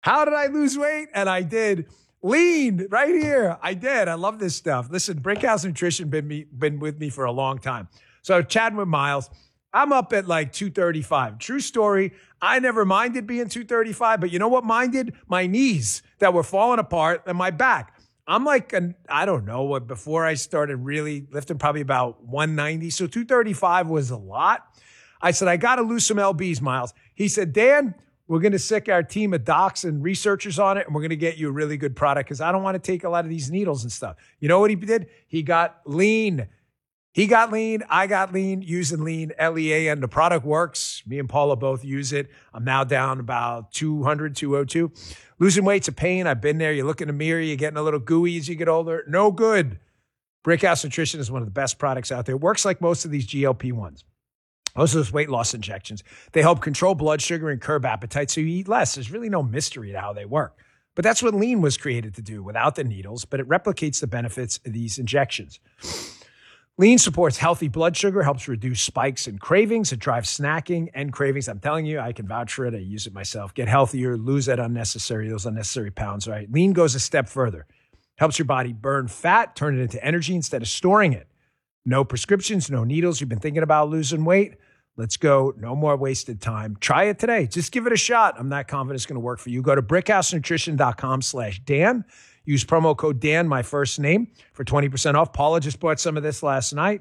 How did I lose weight? And I did. Lean right here. I did. I love this stuff. Listen, Brickhouse Nutrition been with me for a long time. So chatting with Miles, I'm up at like 235. True story. I never minded being 235, but you know what minded? My knees that were falling apart and my back. I'm like, I don't know what, before I started really lifting, probably about 190. So 235 was a lot. I said, I got to lose some LBs, Miles. He said, Dan, we're going to sick our team of docs and researchers on it, and we're going to get you a really good product because I don't want to take a lot of these needles and stuff. You know what he did? He got lean. He got lean. I got lean using lean, LEA, and the product works. Me and Paula both use it. I'm now down about 200, 202. Losing weight's a pain. I've been there. You look in the mirror, you're getting a little gooey as you get older. No good. Brickhouse Nutrition is one of the best products out there. It works like most of these GLP-1s. Most of those weight loss injections. They help control blood sugar and curb appetite so you eat less. There's really no mystery to how they work. But that's what lean was created to do without the needles, but it replicates the benefits of these injections. Lean supports healthy blood sugar, helps reduce spikes and cravings. It drives snacking and cravings. I'm telling you, I can vouch for it. I use it myself. Get healthier, lose those unnecessary pounds, right? Lean goes a step further. Helps your body burn fat, turn it into energy instead of storing it. No prescriptions, no needles. You've been thinking about losing weight? Let's go. No more wasted time. Try it today. Just give it a shot. I'm not confident it's going to work for you. Go to brickhousenutrition.com/Dan. Use promo code Dan, my first name, for 20% off. Paula just bought some of this last night.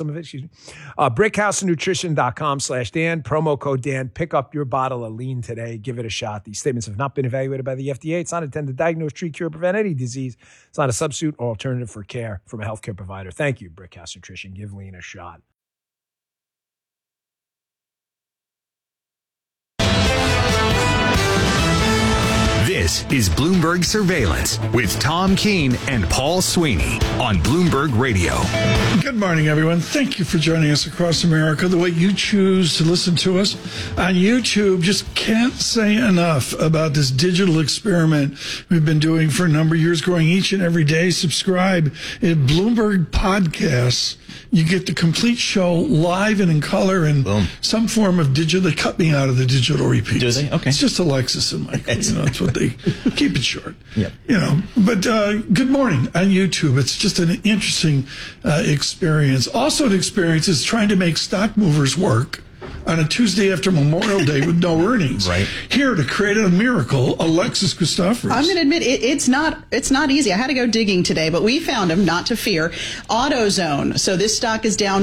Brickhousenutrition.com/Dan. Promo code Dan. Pick up your bottle of lean today. Give it a shot. These statements have not been evaluated by the FDA. It's not intended to diagnose, treat, cure, prevent any disease. It's not a substitute or alternative for care from a healthcare provider. Thank you, Brickhouse Nutrition. Give lean a shot. This is Bloomberg Surveillance with Tom Keene and Paul Sweeney on Bloomberg Radio. Good morning, everyone. Thank you for joining us across America. The way you choose to listen to us on YouTube, just can't say enough about this digital experiment we've been doing for a number of years, growing each and every day. Subscribe at Bloomberg Podcasts. You get the complete show live and in color and some form of digital. They cut me out of the digital repeats. Do they? Okay. It's just Alexis and Michael. That's what they keep it short. Yep. But good morning on YouTube. It's just an interesting experience. Also, an experience is trying to make stock movers work on a Tuesday after Memorial Day with no earnings. Right. Here to create a miracle, Alexis Christoforous. I'm going to admit it's not easy. I had to go digging today, but we found him, not to fear. AutoZone. So this stock is down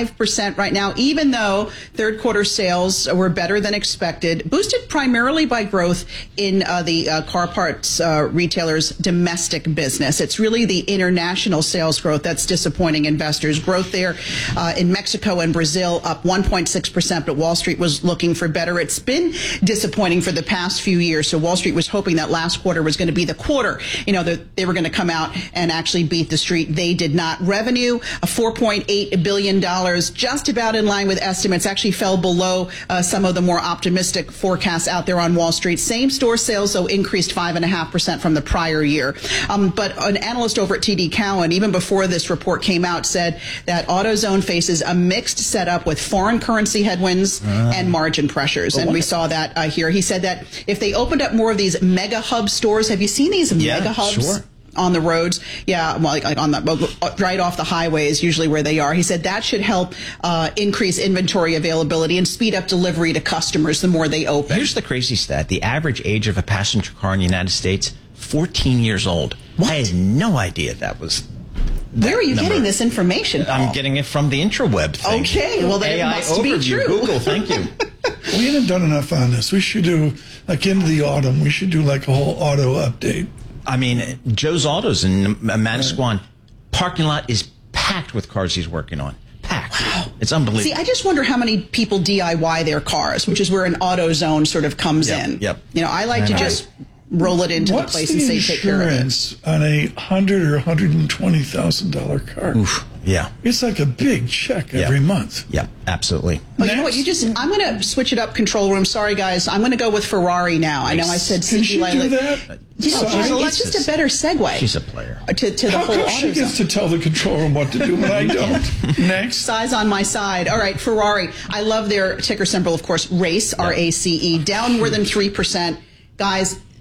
5% right now, even though third quarter sales were better than expected, boosted primarily by growth in the car parts retailers' domestic business. It's really the international sales growth that's disappointing investors. Growth there in Mexico and Brazil up 1.6%. But Wall Street was looking for better. It's been disappointing for the past few years. So Wall Street was hoping that last quarter was going to be the quarter, that they were going to come out and actually beat the street. They did not. Revenue, $4.8 billion, just about in line with estimates, actually fell below some of the more optimistic forecasts out there on Wall Street. Same store sales, though, increased 5.5% from the prior year. But an analyst over at TD Cowen, even before this report came out, said that AutoZone faces a mixed setup with foreign currency headwinds and margin pressures. And we saw that here. He said that if they opened up more of these mega hub stores, have you seen these mega hubs? Sure. On the roads? Yeah, well, like on the right off the highway is usually where they are. He said that should help increase inventory availability and speed up delivery to customers the more they open. Here's the crazy stat. The average age of a passenger car in the United States, 14 years old. What? I had no idea that was... Where are you getting this information, Paul? I'm getting it from the intraweb thing. Okay, well, then AI it must overview. be true. Google, thank you. We haven't done enough on this. We should do, like into the autumn, we should do like a whole auto update. I mean, Joe's Autos in Manasquan parking lot is packed with cars he's working on. Packed. Wow. It's unbelievable. See, I just wonder how many people DIY their cars, which is where an AutoZone sort of comes in. Yep. I like to just roll it into the place and say, take care of it. What's the insurance on a $100,000 or $120,000 car? Oof. Yeah. It's like a big check every month. Yeah, absolutely. Oh, you know what? I'm going to switch it up, control room. Sorry, guys. I'm going to go with Ferrari now. Nice. I know I said Can she do that? It's just a better segue. She's a player. To the How whole come she gets to tell the control room what to do, but I don't? Next. Size on my side. All right, Ferrari. I love their ticker symbol, of course, RACE, R-A-C-E, down more than 3%. Guys,